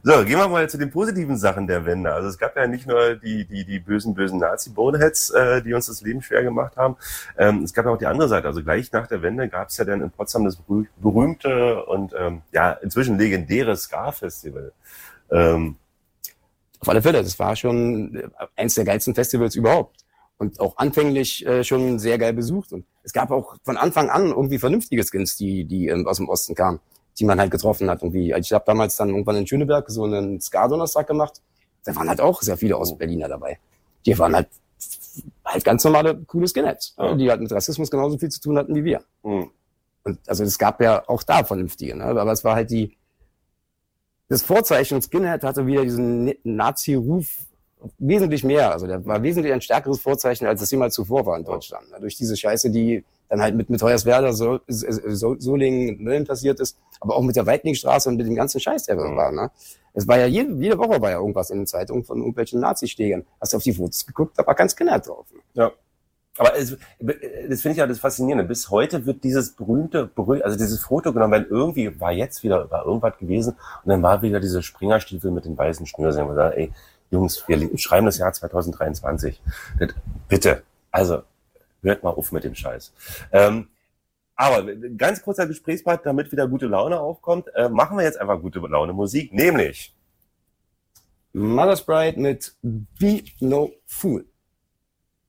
So, gehen wir mal zu den positiven Sachen der Wende. Also es gab ja nicht nur die bösen Nazi-Boneheads, die uns das Leben schwer gemacht haben. Es gab ja auch die andere Seite. Also gleich nach der Wende gab es ja dann in Potsdam das berühmte und inzwischen legendäre Ska-Festival. Auf alle Fälle, das war schon eins der geilsten Festivals überhaupt. Und auch anfänglich schon sehr geil besucht. Und es gab auch von Anfang an irgendwie vernünftige Skins, die aus dem Osten kamen, die man halt getroffen hat. Irgendwie. Ich habe damals dann irgendwann in Schöneberg so einen Ska-Donnerstag gemacht. Da waren halt auch sehr viele Ostberliner dabei. Die waren halt ganz normale, coole Skinheads, die halt mit Rassismus genauso viel zu tun hatten wie wir. Und also es gab ja auch da vernünftige, ne? Aber es war halt das Vorzeichen Skinhead hatte wieder diesen Nazi-Ruf wesentlich mehr. Also der war wesentlich ein stärkeres Vorzeichen, als es jemals zuvor war in Deutschland. Durch diese Scheiße, die dann halt mit Hoyerswerda, Solingen, Mölln passiert ist, aber auch mit der Weidlingstraße und mit dem ganzen Scheiß, der war. Ne? Es war ja jede Woche war ja irgendwas in den Zeitungen von irgendwelchen Nazi-Stegern. Hast du auf die Fotos geguckt, da war ganz Skinhead drauf. Ne? Ja. Aber das finde ich ja das Faszinierende. Bis heute wird dieses also dieses Foto genommen, weil irgendwie war irgendwas gewesen und dann war wieder diese Springerstiefel mit den weißen Schnürsenkeln. Und gesagt, ey, Jungs, wir schreiben das Jahr 2023. Bitte, also hört mal auf mit dem Scheiß. Aber ganz kurzer Gesprächspart, damit wieder gute Laune aufkommt, machen wir jetzt einfach gute Laune Musik, nämlich Mother's Bride mit Be No Fool.